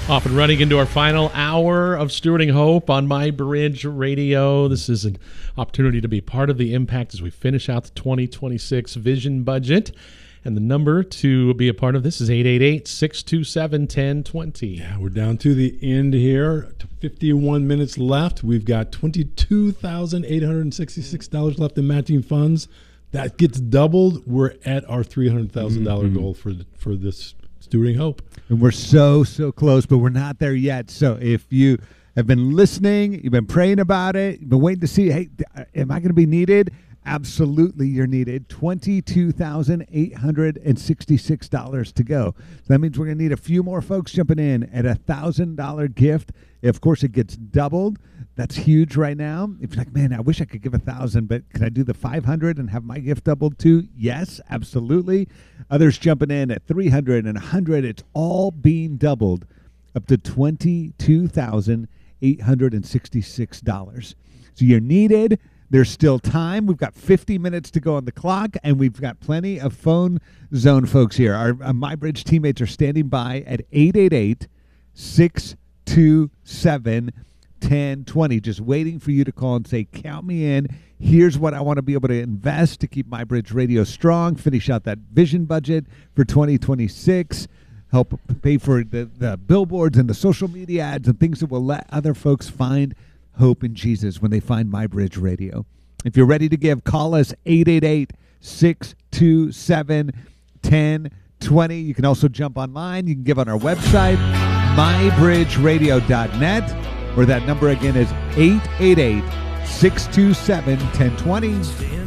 Off and running into our final hour of Stewarding Hope on My Bridge Radio. This is an opportunity to be part of the impact as we finish out the 2026 vision budget. And the number to be a part of this is 888-627-1020. Yeah, we're down to the end here. 51 minutes left. We've got $22,866 left in matching funds. That gets doubled. We're at our $300,000 goal for this Stewarding Hope. And we're so close, but we're not there yet. So if you have been listening, you've been praying about it, you've been waiting to see, hey, am I going to be needed? Absolutely, you're needed. $22,866 to go. So that means we're going to need a few more folks jumping in at a $1,000 gift. Of course, it gets doubled. That's huge right now. If you're like, man, I wish I could give 1,000, but can I do the 500 and have my gift doubled too? Yes, absolutely. Others jumping in at 300 and 100. It's all being doubled up to $22,866. So you're needed. There's still time. We've got 50 minutes to go on the clock, and we've got plenty of phone zone folks here. Our MyBridge teammates are standing by at 888-627-1020, just waiting for you to call and say, count me in. Here's what I want to be able to invest to keep MyBridge Radio strong, finish out that vision budget for 2026, help pay for the billboards and the social media ads and things that will let other folks find hope in Jesus when they find MyBridge Radio. If you're ready to give, call us 888-627-1020. You can also jump online. You can give on our website, mybridgeradio.net, or that number again is 888-627-1020.